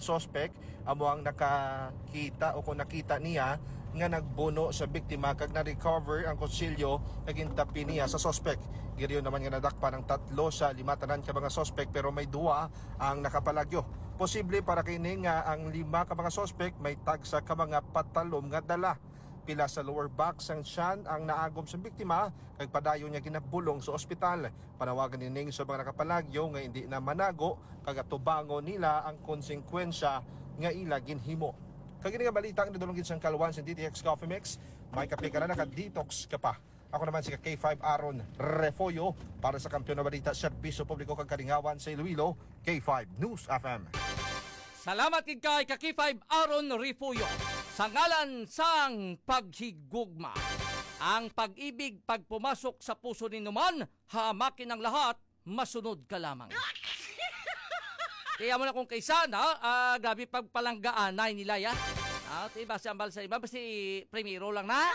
suspect amo ang nakakita o kung nakita niya nga nagbuno sa biktima kag na-recover ang kutsilyo naging tapi niya sa suspect. Giriyon naman nga nadakpa ng 3 sa 5 tanan ka mga suspect pero may 2 ang nakapalagyo. Posible para kini nga ang 5 ka mga suspect may tagsa ka mga patalom nga dala. Pila sa lower back sang tiyan ang naagom sa biktima kag padayon niya ginabulong sa ospital. Panawagan ni Ning sa mga nakapalagyo nga hindi na manago kag atubangon nila ang konsekwensya nga ila ginhimo. Kagini nga balita ang nadulong gid sang Kalwan sa DTX Coffee Mix. May kape ka na naka-detox ka pa. Ako naman si K5 Aaron Refoyo para sa Kampiyon na Balita, Serbisyo Publiko kag Kalingawan sa Iloilo, K5 News FM. Salamat kay K5 Aaron Refoyo. Sa ngalan sang paghigugma, ang pag-ibig pagpumasok sa puso ni numan, hamakin ang lahat, masunod ka lamang. Kaya mo na kung kaysa na, gabi pagpalanggaan na nila yan. Diba si Ambal sa iba, basta primero lang na.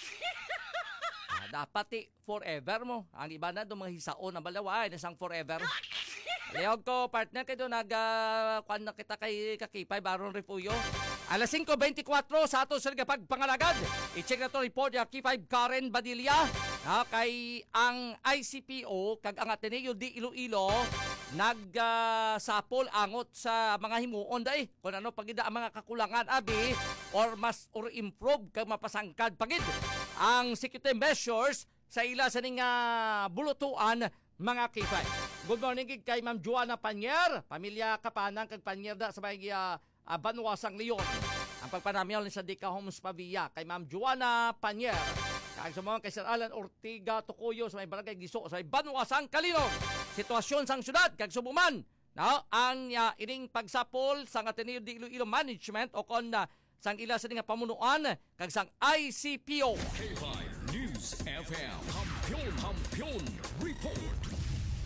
Dapat forever mo. Ang iba na doon mga hisaon na balaway, nasang forever. Lehog ko, partner, kayo kuan na kita kay Kakipay, Baron Refuyo. Alas 5:24 sa ato sa pagpangalagad. I-check na to report ya K5 Karen Badilla. Kay ang ICPO, kag ang Ateneo di Iloilo, nagsapol angot sa mga himuon day kung ano pagida ang mga kakulangan abi or improve kag mapasangkad pagid ang security measures sa ila sa ning bulutuan mga K5. Good morning kay Ma'am Joanna Panier, pamilya Kapanang kag Panier da sa may Banwasang Leon. Ang pagpanamyaw sa Dika Homes Pavia kay Ma'am Joanna Panier. Kag sa mga kay Sir Alan Ortiga Tocuyo sa may barangay Giso sa may Banwasang Kalinog. Sitwasyon sang syudad kag Subuman. Ang ining pagsapol sang Ateneo de Iloilo Management o kon sang ila sa nga pamunuan kag sang ICPO. K5 News FM. Kampiyon Report.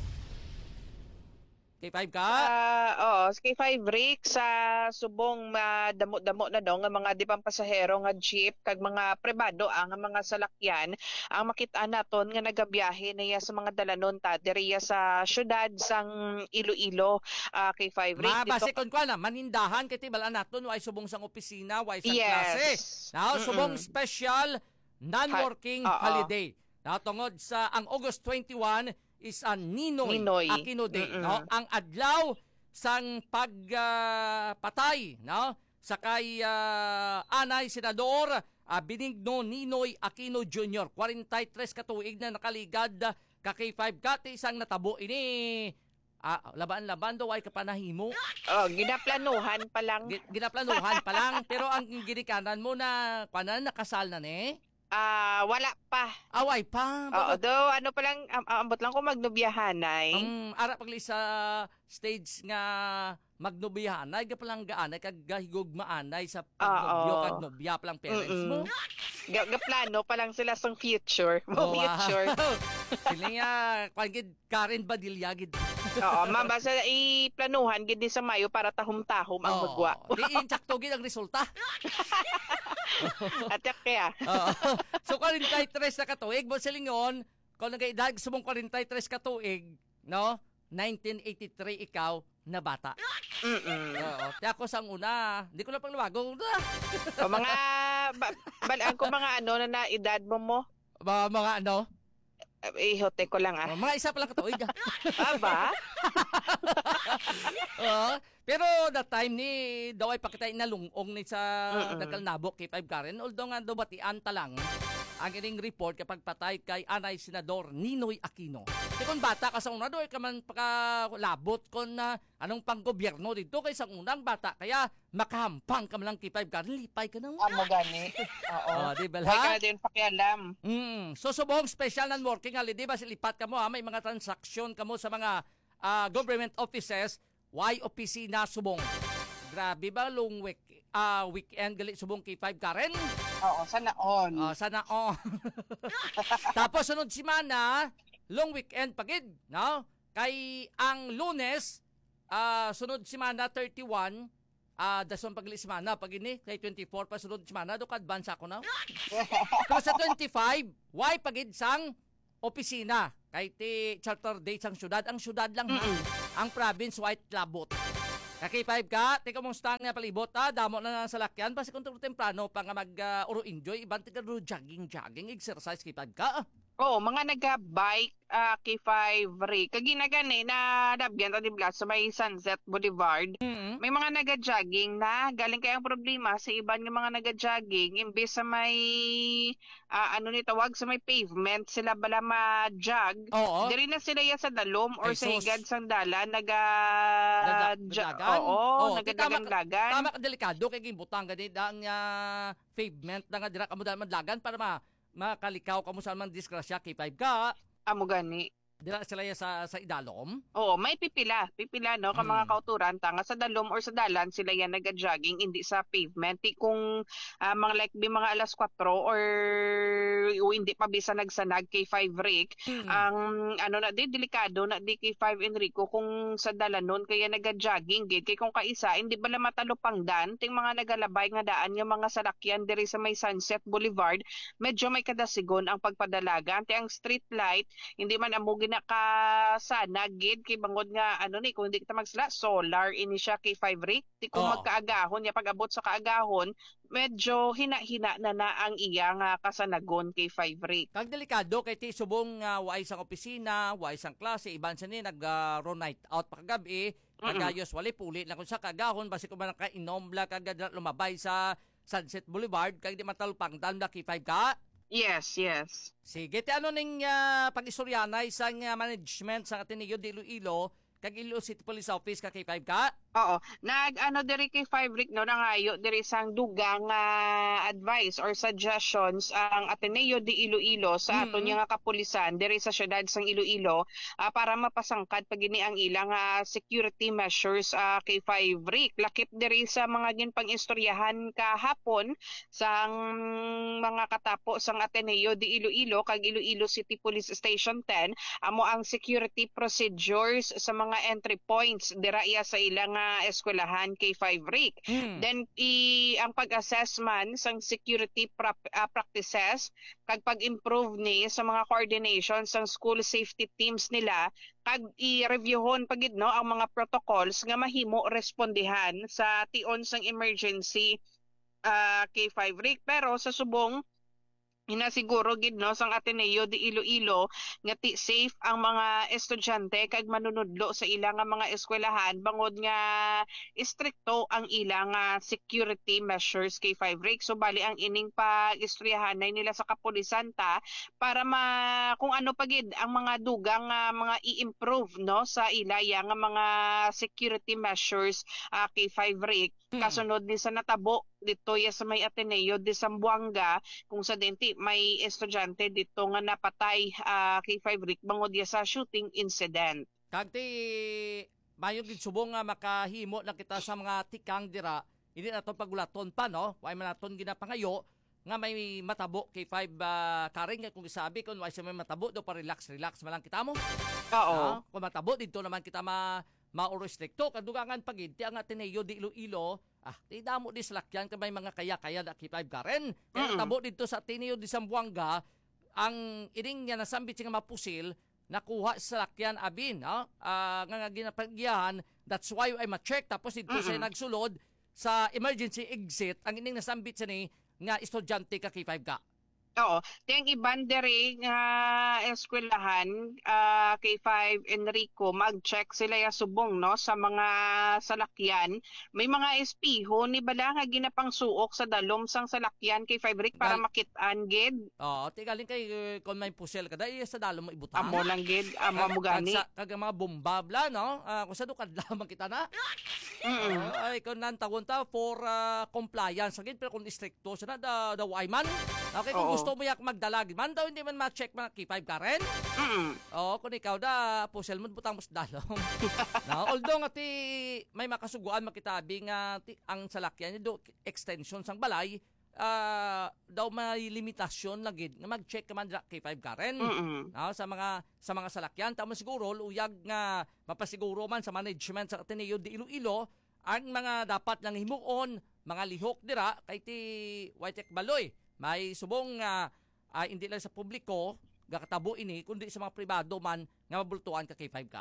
K5 ka? K5 Rick sa subong damo-damo na daw nga mga di pampasahero nga jeep kag mga pribado ang mga salakyan ang makita naton nga nagabiyahe niya sa mga dalanon ta diriya sa syudad sang Iloilo. K5 Rick mabase kon kwa na manindahan kay tibalan naton way subong sang opisina way sang klase. Now subong special non-working holiday. Now tungod sa ang August 21 is ang Ninoy Aquino Day, no? Ang adlaw sang pagpatay, no? Sa kay Anay Senador Benigno Ninoy Aquino Jr. 43 ka tuig na nakaligad ka K5 kati isang natabo ini laban-laban daw ay kapanahimo. Ginaplanuhan pa lang. Ginaplanuhan pa lang pero ang ginikanan mo na kanan nakasal na ni? Wala pa. Away pa. Though ano pa lang, ambot lang ko magnubiyahanay. Ara pagli sa stage nga magnubiyahanay, gapalang gaanay, kag gahigugmaanay sa pagnubyo, kag nubya pa lang parents mo. Gaplano pa lang sila sa future. Future. Sila nga, kwangid Karen Badilla, gid. Ma'am, basta iplanuhan gid sa Mayo para tahom-tahom ang magwa. Di insakto gid ang resulta. Atak kaya. So 43 na katuig mo silingon kung nagaidag sumong 43 katuig, no? 1983 ikaw na bata. Kaya ako sang una, hindi ko na pangluwago. Mga balaan ko mga ano na edad mo. Mga ano? Ihote ko lang mga isa pa lang katuig. Ba? Pero that time ni daw ay pakitay na lungong ni sa Nagkalnabo K5 Karen. Although nga daw batian ta lang ang ining report kapag patay kay Anay Senador Ninoy Aquino. Di kung bata ka sa una doon, ka man pakalabot kung anong panggobyerno dito kay sa unang bata. Kaya makahampang ka man lang K5 Karen, lipay ka nang. Amo gani. Oo. Di ba? May ka din pakialam. So subong special non working holiday ba silipat ka mo may mga transaksyon ka mo sa mga government offices, why opisina subong. Grabe ba long weekend gali subong K5 Karen? Oo, sana on. Sana on. Tapos sunod semana, long weekend pagid, no? Kay ang Lunes, sunod semana 31, dason pagli semana pag ini kay 24 pa sunod semana do advance ako na. Pero sa 25, why pagid sang opisina kay ti charter date sang syudad, ang syudad lang ang province white labot. Kaki 5 ka, tika mong stang nga palibot damo na sa lakyan, basi kung temprano pa nga uro enjoy, ibang tika jogging, exercise kay 5 ka. Oo, mga naga-bike K5 Rick. Kaginagani na dabyan ta dibla sa may Sunset Boulevard. Mm. May mga naga-jogging na galing kaya ang problema sa iban nga mga naga-jogging imbes sa may ano ni tawag sa may pavement sila bala ma-jog. Oo. Diri na sila ya sa dalom or Ay, sa sus. higad sang dalan Nagdagan? Oo, Oo, nagadagan-dagan. Tama ka delikado kay gimbutang gani ang pavement na nga dira kamo madlagan para makalikaw kamo sa man disgrasya kay 5 ka. Amo gani. Dira sila ya sa idalom. Oo, may pipila no ka mga kauturan tanga sa dalom or sa dalan sila yan naga-jogging hindi sa pavement. Di kung mga like mga alas 4 or hindi pa bisa nagsanag kay 5 Rick, ang ano na di delikado na di kay 5 Enrico kung sa dalanon kaya naga-jogging gid kay kung kaisa hindi bala matalupang dan ting mga nagalabay nga daan nga mga salakyan diri sa may Sunset Boulevard medyo may kadasigon ang pagpadalagan ti ang street light hindi man amo na kasana gid kay bangod nga ano ni kung hindi kita magsala solar ini siya kay 5 Rick di kung Oo. magkaagahon ya pag-abot sa kaagahon medyo hina-hina na ang iya nga kasanagon kay 5 Rick. Kag delikado kay ti subong wa isang opisina, wa isang klase, iban sa ni nag night out pa kagabi, nagayos wali puli na kung sa kagahon basi ko man kainom bla kag lumabay sa Sunset Boulevard kag di matalupang dan kay 5 ka. Yes. Sige, ti ano ning pag-istoryanay sa management sa Ateneo de Iloilo kag Iloilo City Police Office ka kay 5 ka? Oo. Nag-ano diri kay 5 Rick no nangayo diri sang dugang advice or suggestions ang Ateneo de Iloilo sa aton nga kapulisan diri sa syudad sang Iloilo para mapasangkad pagini ang ilang security measures kay 5 Rick. Lakip diri sa mga ginpang-istoryahan kahapon sang mga katapo sang Ateneo de Iloilo kag Iloilo City Police Station 10 amo ang security procedures sa mga entry points dira iya sa ilang eskwelahan kay 5 Rick. Then ang pag-assess man sang security practices kag pag-improve ni sa mga coordination sang school safety teams nila kag i-reviewhon pagid no ang mga protocols nga mahimo respondihan sa tion sang emergency kay 5 Rick pero sa subong inasiguro gid no sang Ateneo de Iloilo nga safe ang mga estudyante kag manunudlo sa ilang mga eskwelahan bangod nga istrikto ang ilang security measures kay 5 Rick. So bali ang ining pag-istoryahanay nila sa kapulisan ta para kung ano pagid ang mga dugang mga i-improve no sa ilaya nga mga security measures kay 5 Rick. Kasunod ni sa natabo dito sa may Ateneo de Zamboanga kung sa denti may estudyante dito nga napatay kay 5 Rick bangod sa shooting incident. Kag ti mayo gid subong nga makahimo na kita sa mga tikang dira, hindi naton pagulaton pa no. Way man naton ginapangayo nga may matabo kay 5 karing nga kung isabi kun way may matabo do pa relax man lang kita mo. Oo. Kung matabo dito naman kita ma-restricto kadugangan pagid ti ang Ateneo de Iloilo ti damo di salakyan may mga kaya na kay 5 karen. Kaya tabo dito sa Ateneo de Zamboanga ang ining nga nasambit nga mapusil nakuha sa salakyan abin nga ginapagyahan. That's why ay ma-check tapos dito siya nagsulod sa emergency exit ang ining nasambit sa ni nga estudyante ka kay 5 ka. Oo. Tiyang iban diri nga eskwelahan kay 5 Enrico mag-check sila ya subong no sa mga salakyan. May mga espiho ni bala nga ginapang suok sa dalom sang salakyan kay 5 Rick para makit-an gid. Oo, galing kay kung may pusel ka dahil sa dalo mo ibutang. Amo lang gid, amo mo gani. Kag mga bomba bla no. Kung sa dukad lamang kita na. Ay kung nantawon ta for compliance gid pero kung stricto siya na the wayman. Okay kung gusto mo yak magdalag man daw hindi man ma-check mga K5 ka rin. Oo, kung ikaw pusel mo butang mo sa dalong. No, although nga may makasuguan makitabi nga ang salakyan do extension sang balay daw may limitasyon lang gid nga mag-check ka man K5 ka rin. No, sa mga salakyan tamo siguro luyag nga mapasiguro man sa management sa Ateneo de Iloilo ang mga dapat nang himuon mga lihok dira kay ti Waitek Baloy. May subong hindi lang sa publiko gakatabo ini kundi sa mga pribado man nga mabultuan ka kay 5 ka.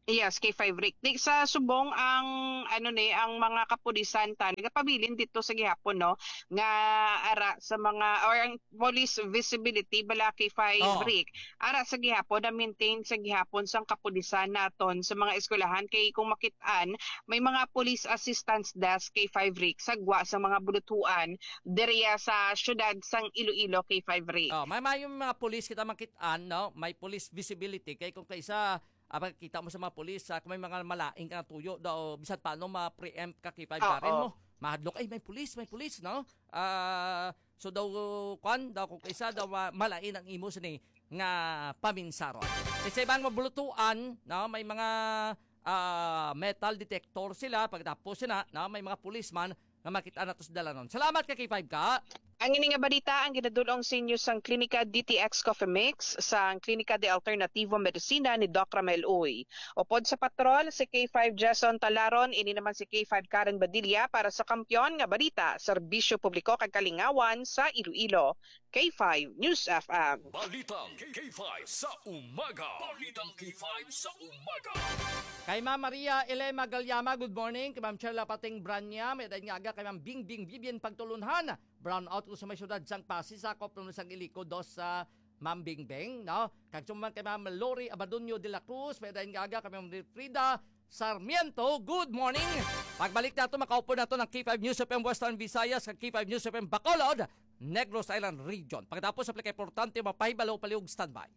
Yes, K5 Rick. Sa subong ang ang mga kapulisan ta nagapabilin dito sa gihapon no nga ara sa mga or ang police visibility bala K5 Oo. Rick ara sa gihapon na maintain sa gihapon sang kapulisan naton sa mga eskwelahan kay kung makitaan may mga police assistance desk K5 Rick sagwa sa mga bulutuan diriya sa syudad sang Iloilo K5 Rick. May yung mga pulis kita makitaan, no? May police visibility kay kung kaisa kita mo sa mga pulis, kung may mga malaing ka na tuyo daw bisan paano ma-preempt ka kay Karen mo. Mahadlok ay may pulis, no? So daw daw kung kaisa daw malain ang imo sini nga paminsaron. Kasi ibang mabulutuan, no? May mga metal detector sila pagtapos sila, no? May mga policeman na makita nato sa dalanon. Salamat kay K5 ka. Ang ini nga balita ang ginadulong sa inyo sang Klinika DTX Coffee Mix sa Klinika de Alternativo Medicina ni Doc Ramel Uy. Upod sa patrol si K5 Jason Talaron, ini naman si K5 Karen Badilla para sa Kampiyon nga balita, serbisyo publiko kag kalingawan sa Iloilo. K5 News FM. Balitang K5 sa umaga. Balitang K5 sa umaga. Kay Ma'am Maria Elema Galyama, good morning. Kay Ma'am Charla Pating Branya, may dahin nga aga kay Ma'am Bingbing Vivian Pagtulunhan. Brown out ko sa may syudad sang Pasig, sakop ng isang iliko dos sa Ma'am Bingbing, no? Kag suman kay Ma'am Lori Abadonio de la Cruz, may dahin nga aga kay Ma'am Frida Sarmiento, good morning. Pagbalik nato makaupo nato ng K5 News FM Western Visayas kag K5 News FM Bacolod, Negros Island Region. Pagkatapos sa importante mapahibalo paliog standby.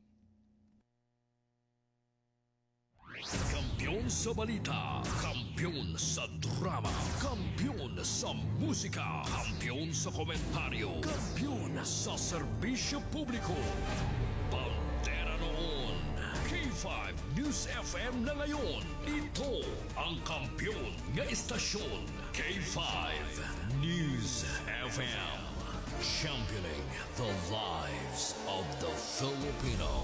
Kampiyon sa balita, kampiyon sa drama, kampiyon sa musika, kampiyon sa komentaryo, kampiyon sa serbisyo publiko. Pantera noon, K5 News FM na ngayon. Ito ang kampiyon nga istasyon, K5 News FM. Championing the lives of the Filipino.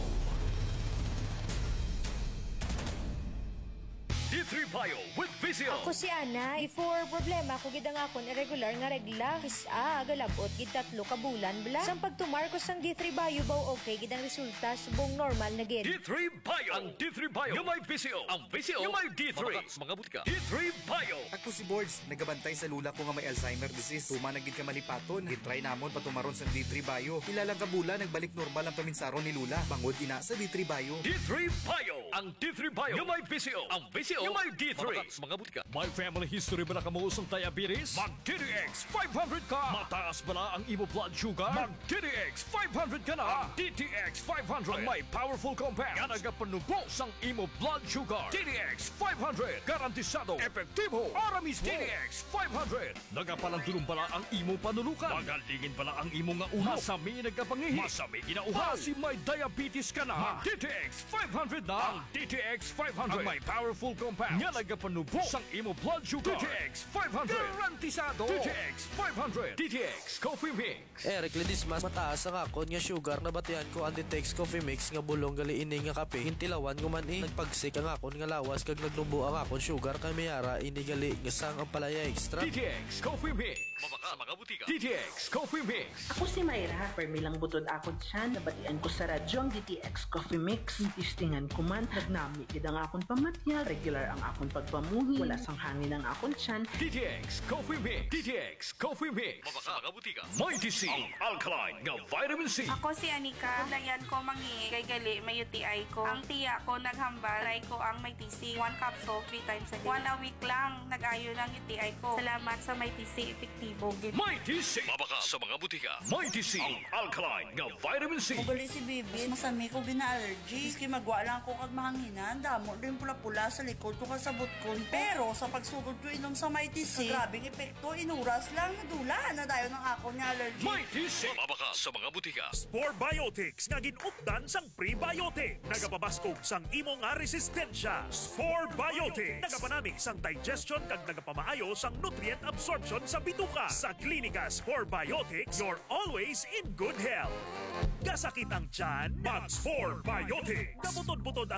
D3 Bio with Vizio. Ako si Ana, before problema ko gid ang akon irregular nga regla, kisa galabot gid 3 ka bulan bla. Sang pagtumar ko sang D3 Bio baw okay gid ang resulta subong normal na gid. D3 Bio. Ang D3 Bio yung may Vizio. Ang Vizio yung may D3. Mga butika. D3 Bio. Ako si Boards, nagabantay sa lula ko nga may Alzheimer disease. Tuma na gid ka malipaton. Gitry namon patumaron sa D3 Bio. Ilang kabula nagbalik normal ang paminsaron ni Lula. Bangod ina sa D3 Bio. D3 Bio. Ang D3 Bio yung may Vizio. Ang Vizio yung may D3. Mga butika. May family history ba na kamuusong diabetes? Mag-DTX 500 ka. Mataas ba na ang imo blood sugar? Mag-DTX 500 ka na. DTX 500 ang may powerful compound nga nagapanubos ang imo blood sugar. DTX 500 garantisado, epektibo, para mismo. DTX 500 nagapalandulong bala ang imo panulukan. Magalingin bala ang imo nga ulo. Masami nagapangihi. Masami ginauhaw. Si may diabetes ka na. DTX 500 na. Ang DTX 500 ang may powerful compound nga nagapanubos ang imo blood sugar. DTX 500 garantisado. DTX 500. DTX Coffee Mix. Eric Ledismas, mataas ang akon nga sugar na batian ko ang Ditex Coffee Mix nga bulong gali ini nga kape. Hintilawan ko man nagpagsik ang akon nga lawas kag nagnubo ang akon sugar kay mayara ini gali nga sang ang palaya extra. DTX Coffee Mix. Mabaka mga butika. DTX Coffee Mix. Ako si Mayra, permilang butod ako dyan. Nabatian ko sa radyo ang DTX Coffee Mix. Tistingan ko man, nagnami gid ang akon pamatya. Regular ang akon pagpamuhi. Wala sang hangin ang akon tiyan. DTX Coffee Mix. DTX Coffee Mix. Mabaka mga butika. Mighty C. Ang alkaline nga vitamin C. Ako si Anika. Dayan ko mangi kay gali may UTI ko. Ang tiya ko naghambal. Try ko ang may TC. 1 capsule 3 times a day. 1 a week lang. Nag-ayo lang UTI ko. Salamat sa may TC. Epektibo. Mighty C. Mabaka sa mga butika. Mighty C. Ang alkaline nga vitamin C. Ugali si Bibi, masami ko gina-allergy. Iski magwa lang ko kag mahanginan, damo din pula-pula sa likod ko kasabot ko. Pero sa pagsugod ko inom sa Mighty C, grabing epekto, inuras lang, nadula na dayon ng ako ni allergy. Mighty C. Mabaka sa mga butika. Spore Biotics nga ginupdan sang prebiotic. Nagapabaskog sang imo nga resistensya. Spore Biotics. Nagapanamig sang digestion kag nagapamaayo sang nutrient absorption sa bituka. Sa Klinika Spore Biotics, you're always in good health. Gasakit ang tiyan, mag Spore Biotics. Nabutod-butod ang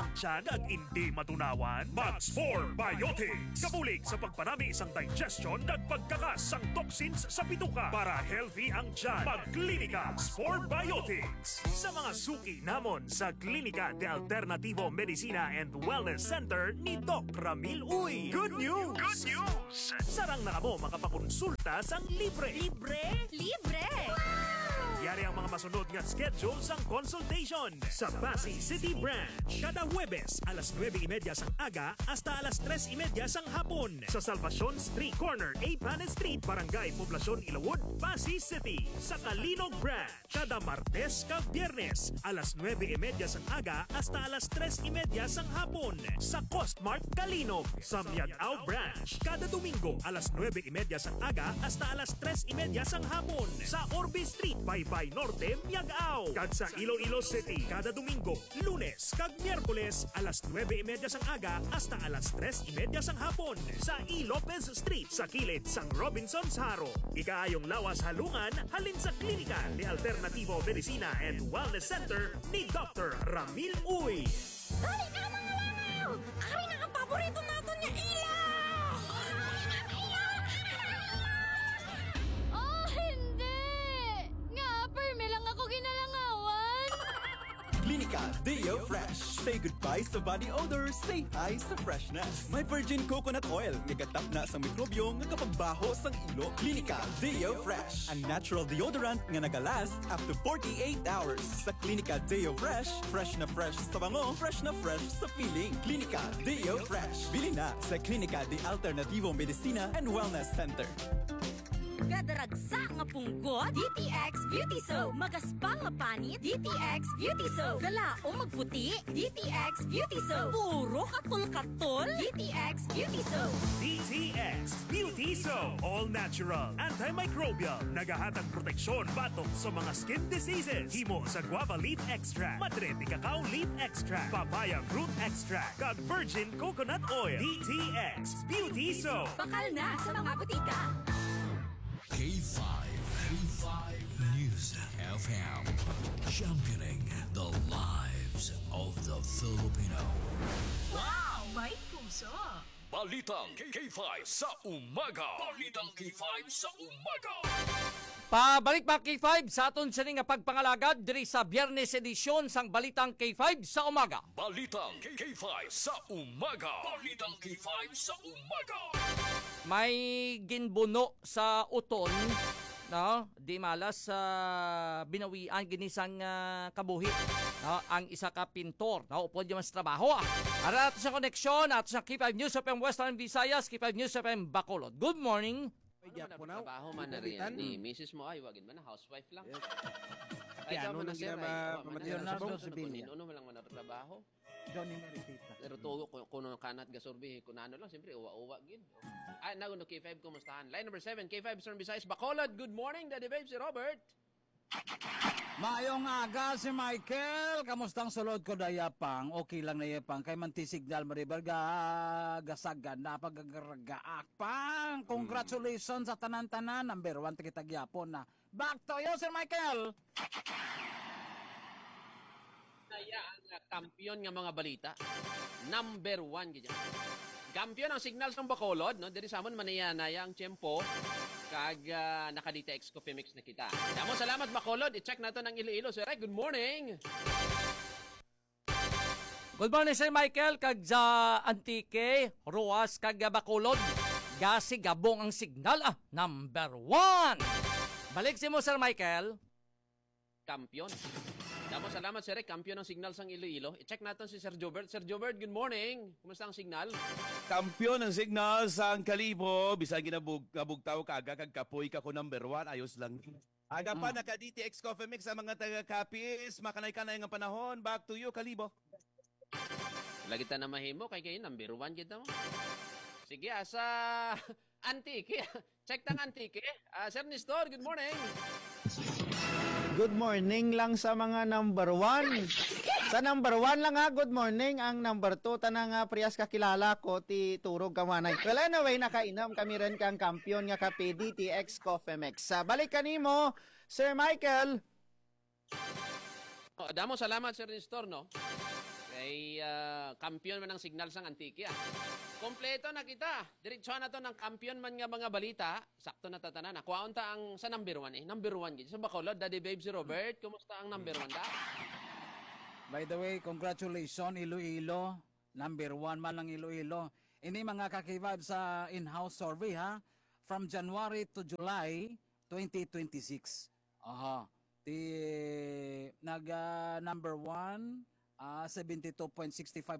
ang tiyan ag hindi matunawan? Max 4 Biotics. Kabulig sa pagpanami isang digestion ag pagkakas ang toxins sa bituka para healthy ang tiyan. Magklinika 4 Biotics. Sa mga suki namon sa Klinika de Alternativo Medicina and Wellness Center ni Doc Ramil Uy. Good news! Good news! Sarang na kamo makapakonsulta sang libre. Libre? Libre! Yari ang mga masunod nga schedule sang consultation sa Pasay City Branch. Kada Huwebes, alas 9:30 sang aga hasta alas 3:30 sang hapon. Sa Salvacion Street Corner, A. Panes Street, Barangay Poblacion, Ilawod, Pasay City. Sa Kalinog Branch, kada Martes kag Biyernes, alas 9:30 sang aga hasta alas 3:30 sang hapon. Sa Costmart Kalinog. Sa Miagao Branch, kada Domingo, alas 9:30 sang aga hasta alas 3:30 sang hapon. Sa Orbe Street, Baybay Norte, Miagao. Kag sa Iloilo City, kada Domingo, Lunes kag Miyerkules, alas 9:30 sang aga hasta alas 3:30 sang hapon. Sa E. Lopez Street, sa kilid sang Robinson's Haro. Ikaayong lawas halungan, halin sa Klinika ni Alternativo Medicina and Wellness Center ni Dr. Ramil Uy. Dali ka mga langaw! Ari na ang paborito natin niya ilaw! Oh, hindi! Nga, perme lang ako ginalangawan! Klinika Deo Fresh. Say goodbye sa body odor, say hi sa freshness. May virgin coconut oil, nagatap na sa mikrobyo nga kapagbaho sang ilo. Klinika Deo Fresh. Ang natural deodorant nga nagalast up to 48 hours. Sa Klinika Deo Fresh, fresh na fresh sa bango, fresh na fresh sa feeling. Klinika Deo Fresh. Bili na sa Klinika de Alternativo Medicina and Wellness Center. Gadaragsa nga punggot, DTX Beauty Soap. Magaspang nga panit, DTX Beauty Soap. Galao magputi, DTX Beauty Soap. Puro katul-katul, DTX Beauty Soap. DTX Beauty Soap. All natural, antimicrobial, nagahatag proteksyon batok sa mga skin diseases. Himo sa guava leaf extract, madre de cacao leaf extract, papaya fruit extract, kag virgin coconut oil. DTX Beauty Soap. Bakal na sa mga butika. K5 News FM, championing the lives of the Filipino. Wow! May puso! Balitang K5 sa umaga. Balitang K5 sa umaga. Pabalik pa K5 sa aton sining nga pagpangalagad diri sa Biyernes edisyon sang Balitang K5 sa umaga. Balitang K5 sa umaga. Balitang K5 sa umaga. May ginbuno sa uton, no? Di malas sa binawian ginisang kabuhi, no? Ang isa ka pintor, no? Upod yung mas trabaho. Ara ato sa koneksyon at sa K5 News FM Western Visayas, K5 News FM Bacolod. Good morning. Trabaho man na rin ni Mrs. mo ay wagin man na housewife lang. Ay Ano man na nang sir ay Leonardo Sibilia. Ano man lang man trabaho. Johnny Maripita. Pero tugo kuno kanat gasorbi kunano lang siyempre uwa-uwa gid. Ay naguno K5 kumustahan. Line number 7 K5 Western Visayas Bacolod. Good morning Daddy Babe si Robert. Maayong aga si Michael. Kamustang sulod ko dayapang? Okay lang na yapang. Kay manti signal maribarga gasagan na pagagagaak pang. Congratulations sa tanan-tanan. Number 1 kita gyapon na. Back to you Sir Michael. Naya ang kampiyon nga mga balita. Number 1 gid. Kampiyon ang signal ng Bacolod, no? Diri sa amon manaya-naya ang tiyempo kag naka-DTX Coffee Mix na kita. Damo salamat Bacolod. I-check nato ng Iloilo. Sir, good morning. Good morning Sir Michael kag sa Antique, Ruas kag Bacolod. Gasi gabong ang signal number 1. Balik si mo Sir Michael. Kampiyon. Damo salamat sir, kampiyon ng signal sang Iloilo. I-check natin si Sir Jobert. Sir Jobert, good morning. Kumusta ang signal? Kampiyon ng signal sang Kalibo, bisag ginabugtaw kaga kag kapoy ka ko number 1, ayos lang. Aga pa naka DTX Coffee Mix sa mga taga-kapis, makanay-kanay nga panahon. Back to you Kalibo. Lagi ta na mahimo kay kayo number 1 kita mo. Sige, sa Antique. Check tang Antique. Sir Nestor, good morning. Good morning lang sa mga number 1. Sa number 1 lang good morning. Ang number 2, tanang priyas kakilala ko, ti Turog Kamanay. Well, anyway, nakainom kami rin kang kampiyon nga kape, DTX Coffee Mix. Balik kanimo, Sir Michael. Damo salamat Sir Nestor, no? Kay kampiyon man ng signal sang Antikya. Kompleto na kita. Diretso na to ng kampiyon man nga mga balita. Sakto na tatanan. Kuwaon ta ang sa number 1 Number 1 gid. Sa Bacolod, Daddy Babe si Robert, kumusta ang number 1 da? By the way, congratulations Iloilo. Number 1 man lang Iloilo. Ini mga kakibab sa in-house survey ha. From January to July 2026. Aha. Number 1 72.65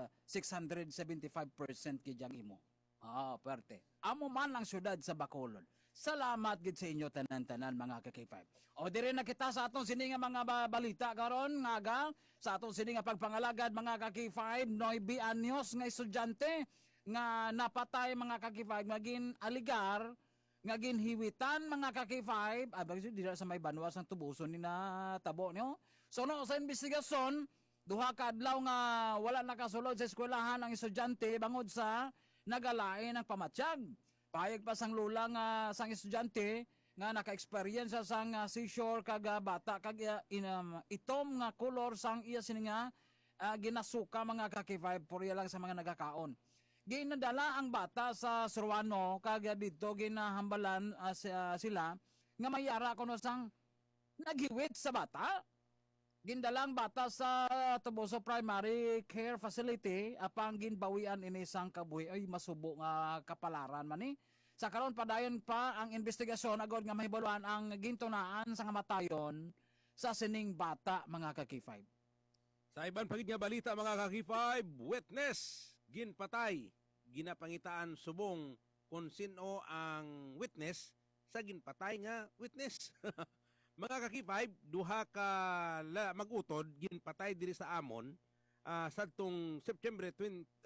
675% kijang imo. Perte. Amo man ang syudad sa Bacolod. Salamat gid sa inyo tanan-tanan mga ka-K5. O dire na kita sa atong sini nga mga balita karon nga sa atong sini nga pagpangalagad mga ka-K5 9 anyos nga estudyante nga napatay mga ka-K5 ngagin aligar ngagin hiwitan mga ka-K5 abag dira sa may banwas ang tubuson ni na tabo niyo. So no sa investigasyon duha ka adlaw nga wala nakasulod sa eskwelahan ang estudyante bangod sa nagalain ng pamatsyag. Payag pa sang lula nga sang estudyante nga naka-experience sang seizure kag bata kag itom nga kolor sang iya sini nga ginasuka mga ka-K5 puriya lang sa mga nagakaon. Ginadala ang bata sa Suruano kag dito ginahambalan sila nga mayara kuno sang naghiwit sa bata. Gindalang bata sa Tuboso Primary Care Facility apang ginbawian ini sang kabuhi ay masubo nga kapalaran man ni. Sa karon padayon pa ang investigasyon agod nga mahibuluhan ang gintunaan sa kamatayon sa sining bata mga ka-K5. Sa iban pagid nga balita mga ka-K5, witness ginpatay, ginapangitaan subong kung sino ang witness sa ginpatay nga witness. Mga ka-K5, duha ka mag-utod ginpatay diri sa amon sadtong September 29,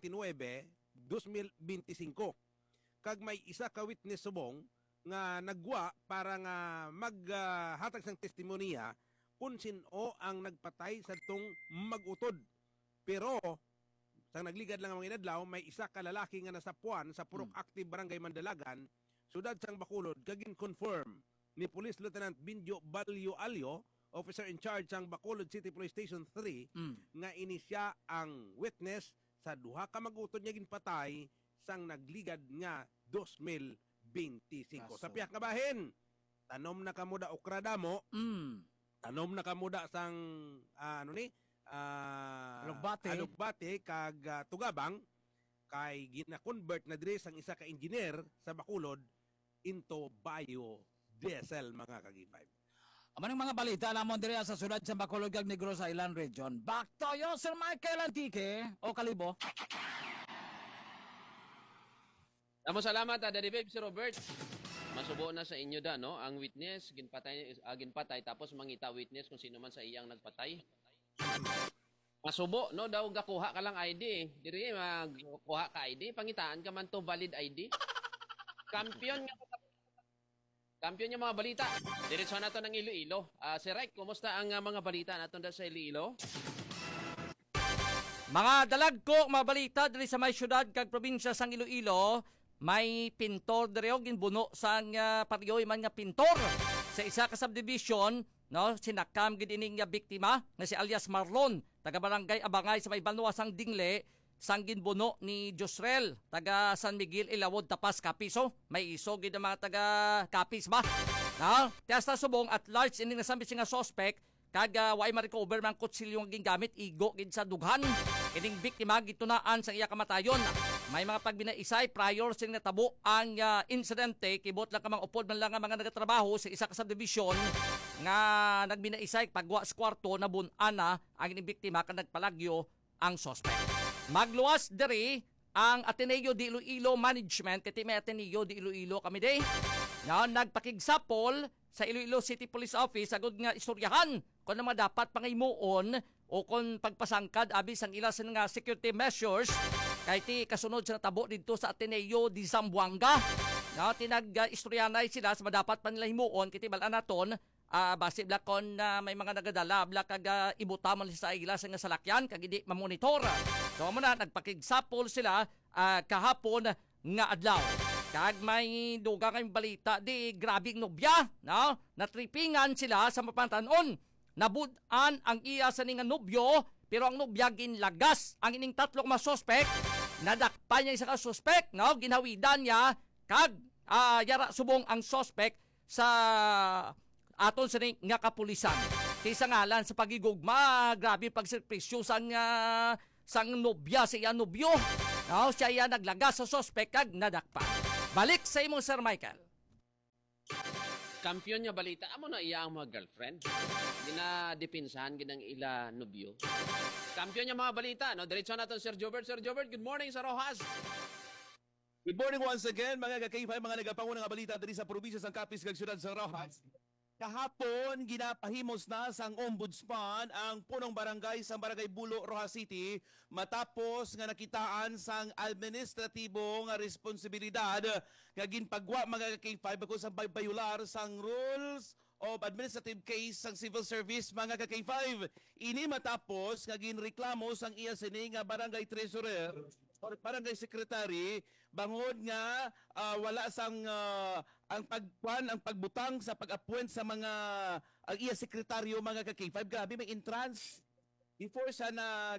2025. Kag may isa ka witness subong nga nagwa para nga maghatag sang testimonya kung sino ang nagpatay sadtong mag-utod. Pero sang nagligad lang ang mga inadlaw, may isa ka lalaki nga nasapuan sa Purok Active Barangay Mandalagan, sudad sang Bacolod, kagin confirm ni Police Lieutenant Binjo Balyo Alyo, officer in charge sang Bacolod City Police Station 3, nga inisya ang witness sa duha ka mag-utod niya ginpatay sang nagligad nga 2025. Sa piyak nga bahin, tanom na kamuda okradamo, tanom na kamuda sang Alugbate kag Tugabang kay gina-convert na diri sang isa ka engineer sa Bacolod into biodiesel mga ka-K5. Aman mga balita namon diri sa sudad sa Bacolod kag Negros Island Region. Back to you, Sir Michael Antique o Kalibo. Salamat Daddy Babe si Robert. Masubo na sa inyo da no ang witness ginpatay tapos mangita witness kung sino man sa iyang nagpatay. Masubo no daw gakuha ka lang ID. Diri magkuha ka ID, pangitaan ka man to valid ID. Kampiyon yung mga balita. Diretso na to ng Iloilo. Si Rek, kumusta ang mga balita naton sa Iloilo? Mga dalagko, mga balita diri sa may syudad kag probinsya sang Iloilo, may pintor diri og ginbuno sang pariyoy man nga pintor sa isa ka subdivision, no, sinakam gid ining biktima nga si alias Marlon, taga Barangay Abangay sa may Banwa sang Dingle, sang ginbuno ni Josrel, taga San Miguel Ilawod Tapas Capiso. May iso gid ang mga taga Capis ba? No? Testa subong at large ining nasambi nga suspect kag way ma-recover man kutsilyo nga gingamit igo gid sa dughan. Ining biktima gitunaan sa iya kamatayon. May mga pagbinaisay prior sa natabo ang insidente kibot lang kamang upod man lang ang mga nagatrabaho sa isa ka subdivision nga nagbinaisay pagwa sa kwarto na bun-ana ang ining biktima kag nagpalagyo ang suspect. Magluwas diri ang Ateneo de Iloilo Management, kati may Ateneo de Iloilo kami day. Nagpakigsapol sa Iloilo City Police Office agud nga istoryahan kung ano mga dapat pangimuon o kung pagpasangkad abis ang ilas nga security measures kay ti kasunod sa natabo dito sa Ateneo de Zamboanga. Tinag-istoryanay sila sa dapat pa nila himuon kiti balaan naton. Base bla kon may mga nagadala bla kag ibuta mo sa ilas nga salakyan kag hindi mamonitor. So mo na nagpakigsapol sila kahapon nga adlaw. Kag may duga kay balita di grabing nobya, no? Natripingan sila sa mapantanon. Nabud-an ang iya sa nga nobyo Pero ang nobya ginlagas ang ining tatlo mga suspect, nadakpan niya isa ka suspect, no? Ginawidan niya kag yara subong ang suspect sa aton sa nga kapulisan. Kaysa ngalan sa pagigugma, grabe pagserpresyo sang nobya sa iya nobyo. No, siya iya naglagas sa suspect kag nadakpan. Balik sa imong Sir Michael. Kampiyon niya balita, amo na iya ang mga girlfriend. Ginadepinsahan ginang ila nobyo. Kampiyon niya mga balita, no? Diretso natin Sir Jobert. Sir Jobert, good morning sa Rojas. Good morning once again, mga kakayfay, mga nagapangunang balita diri sa probinsya sang Capiz kag siyudad sa Rojas. Kahapon, ginapahimos na sang ombudsman ang punong barangay sa Barangay Bulo, Rojas City matapos nga nakitaan sang administratibong responsibilidad nga ginpagwa mga kakayfay bago sa bayular sang rules of administrative case sang civil service mga kakayfay. Ini matapos nga ginreklamo sang iya sini nga barangay treasurer or barangay secretary bangod nga wala sang ang pagbutang sa pag-appoint sa mga ang iya sekretaryo mga ka-K5. Grabe, may entrance. Before siya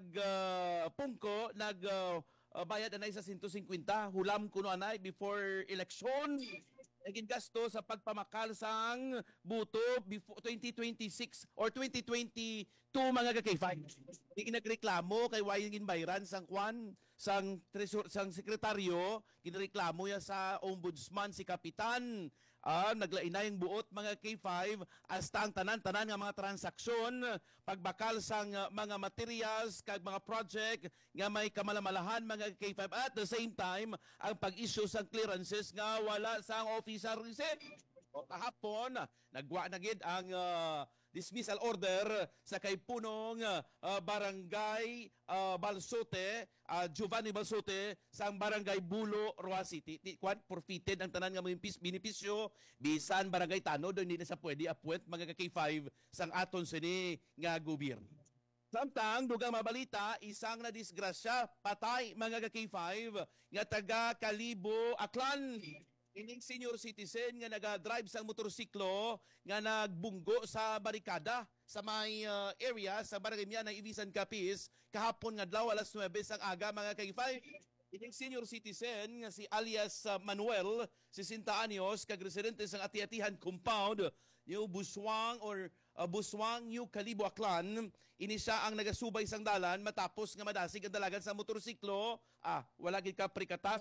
pungko, bayad anay sa 150. Hulam kuno anay before election. Naging gasto sa pagpamakal sang buto before 2026 or 2022 mga ka-K5. Hindi nagreklamo kay Wayang Bayran sang kwan sang sekretaryo, ginreklamo ya sa ombudsman si Kapitan. Naglainay ang buot mga K5 hasta ang tanan-tanan nga mga transaksyon, pagbakal sang mga materials kag mga project nga may kamalamalahan mga K5 at the same time ang pag-issue sang clearances nga wala sang officer receipt. O kahapon nagwa na gid ang dismissal order sa kay punong barangay Balsote, Giovanni Balsote sang barangay Bulo, Rojas City. Forfeited ang tanan nga mga benepisyo bisan barangay tanod hindi na sa pwede appoint mga K5 sang aton sini nga gobyerno. Samtang dugang mabalita, isang nadisgrasya, patay mga K5 nga taga Kalibo, Aklan. Ining senior citizen nga naga-drive sang motorsiklo nga nagbunggo sa barikada sa may area sa barangay ng Ibisan, Capiz kahapon nga adlaw alas 9 sang aga mga K5. Ining senior citizen nga si alias Manuel, 60 anyos, kag residente sang Ati-Atihan compound, New Buswang or Buswang New Kalibo, Aklan. Ini siya ang nagasubay sang dalan matapos nga madasig ang dalagan sa motorsiklo. Wala gid ka prikatas.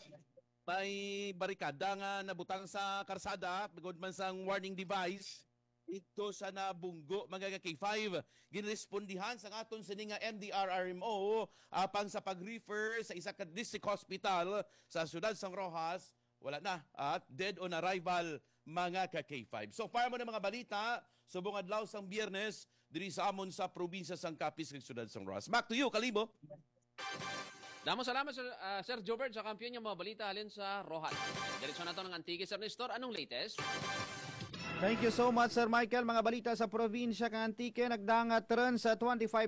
May barikada nga nabutang sa karsada, bigod man sang warning device. Ito sa nabunggo mga K5. Ginrespondihan sa aton sini nga MDRRMO apang sa pag-refer sa isa ka district hospital sa siyudad sang Rojas. Wala na at dead on arrival mga K5. So far mo na mga balita, subong adlaw sang Biyernes diri sa amon sa probinsya sang Capiz kag siyudad sang Rojas. Back to you, Kalibo. Damo salamat Sir Jobert sa kampiyon niya mga balita halin sa Rojas. Diretso na ito ng Antique. Sir Nestor, anong latest? Thank you so much, Sir Michael. Mga balita sa probinsya kang Antique, nagdangat ron sa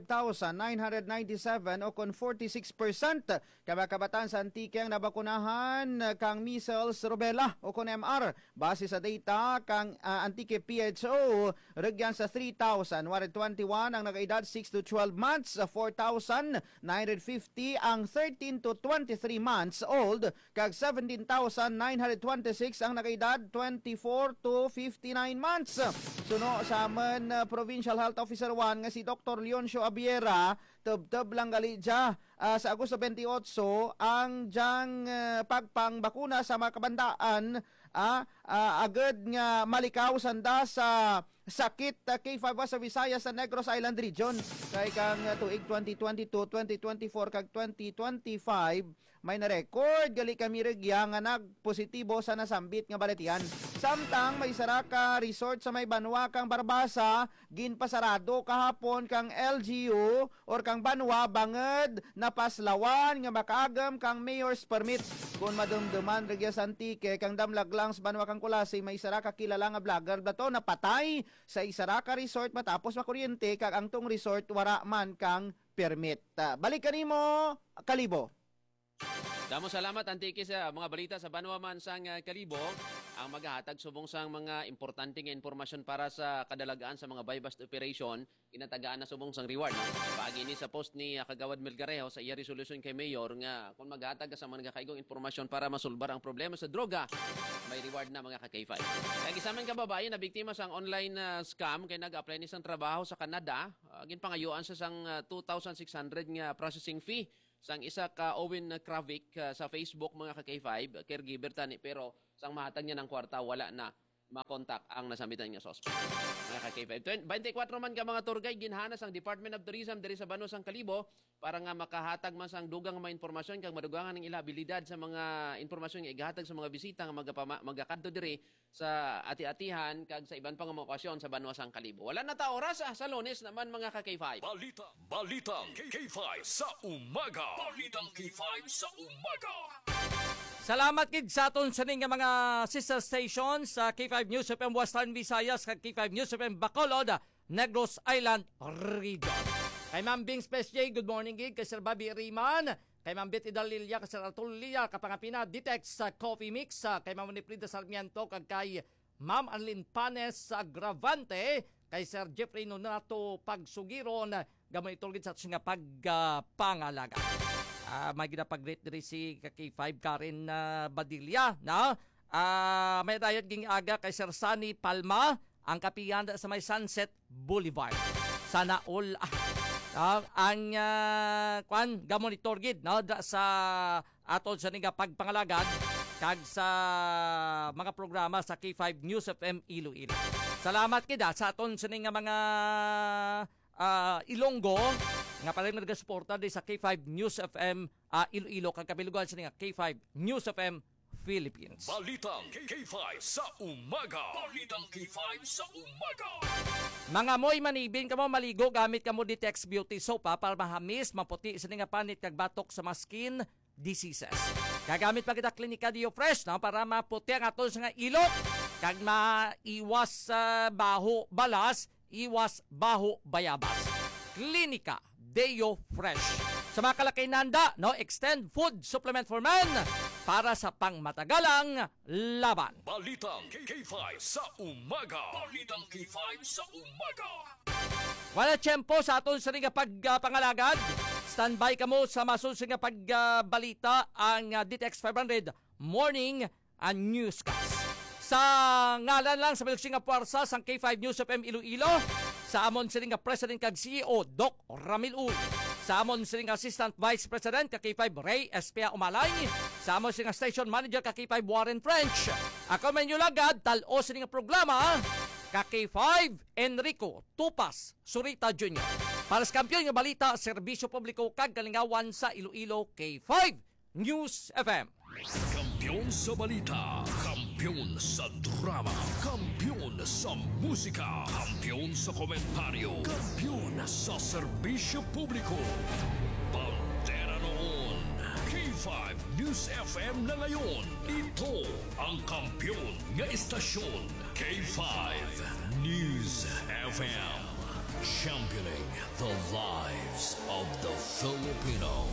25,997 o kon 46% kabakabataan sa Antique ang nabakunahan kang measles, rubella o kon MR. Base sa data kang Antique PHO, regyan sa 3,121 ang nakaedad 6 to 12 months, 4,950 ang 13 to 23 months old, kag 17,926 ang nakaedad 24 to 59 months. Suno sa aman Provincial Health Officer 1 nga si Dr. Leoncio Abiera, tub-tub lang gali dya sa Agosto 28 ang dyang pagpangbakuna sa mga kabandaan agad nga malikaw sanda sa sakit K5 sa Visayas sa Negros Island Region kay kang tuig 2022, 2024 kag 2025 may na-record gali kami regya nga nagpositibo sa nasambit nga baletian. Samtang may Saraka Resort sa may Banwa kang Barbasa ginpasarado kahapon kang LGU or kang Banwa banged napaslawan nga makaagam kang mayor's permit. Kung madumduman regya sa Antique kang damlaglang sa Banwa kang Kulasi may Saraka kilala nga vlogger dato napatay sa Saraka Resort matapos makuryente kag ang tong resort wara man kang permit. Balik kanimo, Kalibo. Damo salamat antiki sa mga balita sa Banwa man sang Kalibo ang maghahatag subong sang mga importante nga impormasyon para sa kadalagaan sa mga buy-bust operation inatagaan na subong sang reward no? Paagi ni sa post ni Kagawad Melgarejo sa iya resolution kay Mayor nga kung maghahatag ka sa mga nagakaigong impormasyon para masulbar ang problema sa droga may reward na mga ka-K5. Kaya gisaman ka babae na biktima sang online scam kay nag-apply ni sang trabaho sa Canada ginpangayuan sa sang 2,600 nga processing fee sang isa ka Owen Kravik sa Facebook mga ka-K5 caregiver tani pero sang mahatag niya ng kwarta wala na makontak ang nasamitan niya suspect mga ka-K5. 24 man ka mga tour guide ginhana sang Department of Tourism diri sa Banwa sang Kalibo para nga makahatag man sang dugang mga impormasyon kag madugangan ng ila abilidad sa mga impormasyon nga igahatag sa mga bisita nga magakadto diri sa ati-atihan kag sa iban pang mga okasyon sa Banwa sang Kalibo. Wala na ta oras sa Lunes naman mga ka-K5. Balitang K5 sa umaga. Balitang K5 sa umaga. Salamat kid sa aton sa nga mga sister stations sa K5 News FM Western Visayas kag K5 News FM Bacolod, Negros Island Region. Kay Ma'am Bing Space J, good morning gid kay Sir Bobby Riman, kay Ma'am Betty Dalilia, kay Sir Arturo Lilia, kapangapina Ditex sa Coffee Mix, kay Ma'am Niprida Sarmiento kag kay Ma'am Arlene Panes sa Gravante, kay Sir Jeffrey Nonato Pagsugiron, gamay itulgid sa nga pagpangalaga. May ginapag-greet diri si K5 Karen Badilla na may dayat ging aga kay Sir Sunny Palma ang kapiyan sa may Sunset Boulevard. Sana all ang gamonitor gid no sa aton sa nga pagpangalagad kag sa mga programa sa K5 News FM Iloilo. Salamat kid sa aton sa nga mga Ilonggo nga pala nagasuporta di sa K5 News FM Iloilo kag kabilugan sa nga K5 News FM Philippines. Balitang K5 sa umaga. Balitang K5 sa umaga. Mga moy manibin kamo maligo gamit kamo Ditex Beauty Soap para mahamis, maputi sa nga panit kag batok sa mga skin diseases. Gagamit pa kita Klinika Dio Fresh no, para maputi ang aton sa nga ilot kag maiwas baho balas, iwas baho bayabas. Klinika Deo Fresh. Sa mga kalakaynanda, no, extend food supplement for men para sa pangmatagalang laban. Balitang K5 sa umaga. Balitang K5 sa umaga. Wala tiyempo sa aton sa nga pagpangalagad. Standby kamo sa masunod nga pagbalita ang DTX 500 Morning Newscast. Sa ngalan lang sa Biluksing nga puwersa sang K5 News FM Iloilo, sa amon sila nga President kag CEO Doc Ramil Uy, sa amon sila nga Assistant Vice President kag K5 Ray Espia Umalay, sa amon sila nga Station Manager kag K5 Warren French. Ako menyo lagad talo sila nga programa kag K5 Enrico Tupas Surita Jr. Para sa kampiyon nga balita, serbisyo publiko kag kalingawan sa Iloilo, K5 News FM. Kampiyon sa balita, kampiyon sa drama, kampiyon sa musika, kampiyon sa komentaryo, kampiyon sa serbisyo publiko. Pantera noon, K5 News FM na ngayon. Ito ang kampiyon nga istasyon, K5 News FM. Championing the lives of the Filipino.